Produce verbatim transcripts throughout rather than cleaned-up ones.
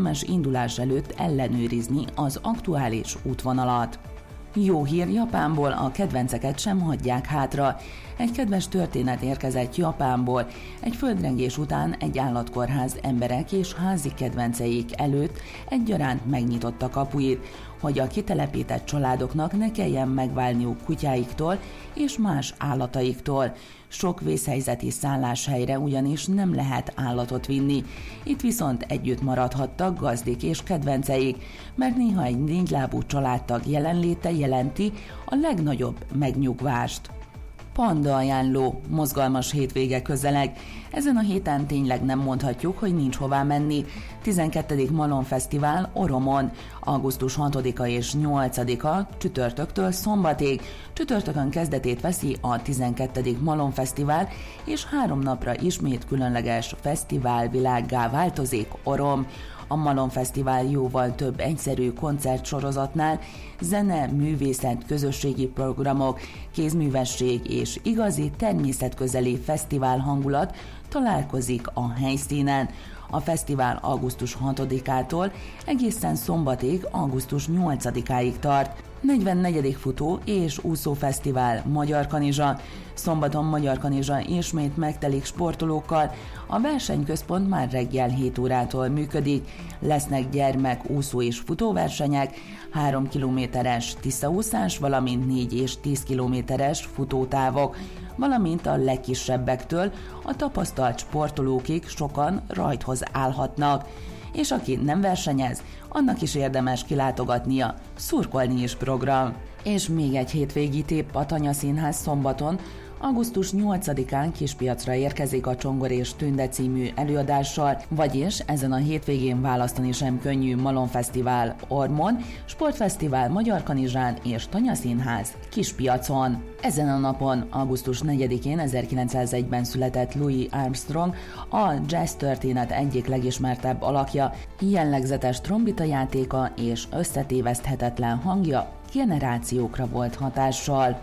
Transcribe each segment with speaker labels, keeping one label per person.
Speaker 1: érdemes indulás előtt ellenőrizni az aktuális útvonalat. Jó hír Japánból, a kedvenceket sem hagyják hátra. Egy kedves történet érkezett Japánból. Egy földrengés után egy állatkórház emberek és házi kedvenceik előtt egyaránt megnyitotta kapuit, hogy a kitelepített családoknak ne kelljen megválniuk kutyáiktól és más állataiktól. Sok vészhelyzeti szálláshelyre ugyanis nem lehet állatot vinni. Itt viszont együtt maradhattak gazdik és kedvenceik, mert néha egy négylábú családtag jelenléte jelenti a legnagyobb megnyugvást. Panda ajánló, mozgalmas hétvége közeleg. Ezen a héten tényleg nem mondhatjuk, hogy nincs hová menni. tizenkettedik Malom Fesztivál Oromon, augusztus hatodika és nyolcadika csütörtöktől szombatig. Csütörtökön kezdetét veszi a tizenkettedik Malom Fesztivál, és három napra ismét különleges fesztiválvilággá változik Orom. A Malom Fesztivál jóval több egyszerű koncertsorozatnál zene, művészet, közösségi programok, kézművesség és igazi természetközeli fesztivál hangulat találkozik a helyszínen. A fesztivál augusztus hatodikától egészen szombatig, augusztus nyolcadikáig tart. negyvennegyedik futó és úszófesztivál Magyarkanizsa. Szombaton Magyarkanizsa ismét megtelik sportolókkal. A versenyközpont már reggel hét órától működik. Lesznek gyermek, úszó és futóversenyek, három kilométeres tiszaúszás, valamint négy és tíz kilométeres futótávok, valamint a legkisebbektől a tapasztalt sportolókig sokan rajthoz állhatnak. És aki nem versenyez, annak is érdemes kilátogatnia, szurkolni is program. És még egy hétvégi tipp: a Tanya Színház szombaton, augusztus nyolcadikán Kispiacra érkezik a Csongor és Tünde című előadással, vagyis ezen a hétvégén választani sem könnyű: Malom Fesztivál Ormon, Sportfesztivál Magyarkanizsán és Tanya Színház Kispiacon. Ezen a napon, augusztus negyedikén ezerkilencszázegyben született Louis Armstrong, a jazz történet egyik legismertebb alakja, jellegzetes trombitajátéka és összetéveszthetetlen hangja generációkra volt hatással.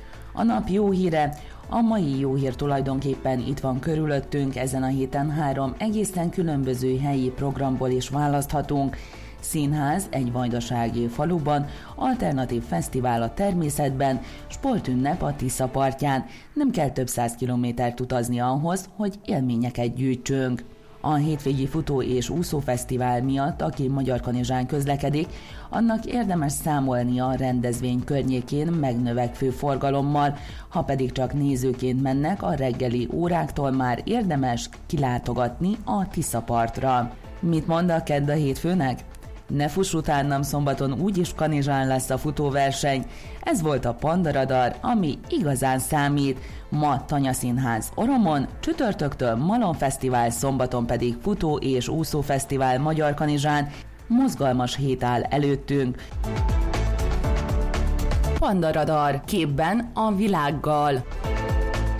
Speaker 1: A nap jó híre: a mai jó hír tulajdonképpen itt van körülöttünk. Ezen a héten három egészen különböző helyi programból is választhatunk. Színház egy vajdasági faluban, alternatív fesztivál a természetben, sportünnep a Tisza partján. Nem kell több száz kilométert utazni ahhoz, hogy élményeket gyűjtsünk. A hétvégi futó- és úszófesztivál miatt, aki Magyarkanizsán közlekedik, annak érdemes számolnia a rendezvény környékén megnövekvő forgalommal, ha pedig csak nézőként mennek, a reggeli óráktól már érdemes kilátogatni a Tiszapartra. Mit mond a kedd a hétfőnek? Ne fuss utánam, szombaton úgyis Kanizsán lesz a futóverseny. Ez volt a Panda Radar, ami igazán számít. Ma Tanya Színház Oromon, csütörtöktől Malom Fesztivál, szombaton pedig futó- és úszófesztivál Magyarkanizsán. Mozgalmas hét áll előttünk. Panda Radar, képben a világgal.